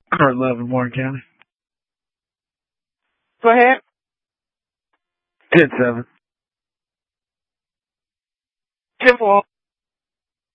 Or 11, Warren County. Go ahead. 10-7. 10-4.